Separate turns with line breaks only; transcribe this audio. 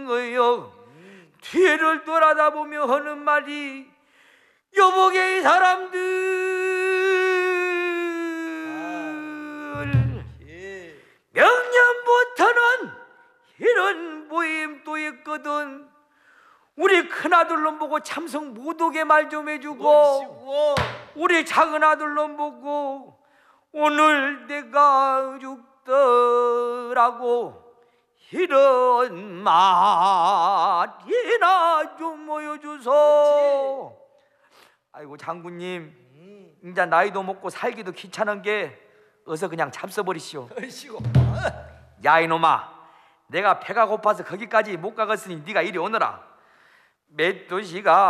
중어여 뒤를 돌아다보며 하는 말이 여보게 이 사람들 명년부터는 이런 모임도 있거든. 우리 큰아들놈 보고 참석 못 오게 말 좀 해주고 우리 작은아들놈 보고 오늘 내가 죽더라고 이런 말이나 좀 모여주소. 아이고 장군님 이제 나이도 먹고 살기도 귀찮은 게 어서 그냥 잡숴버리시오. 야 이놈아, 내가 배가 고파서 거기까지 못 가겠으니 네가 이리 오너라. 맷도시가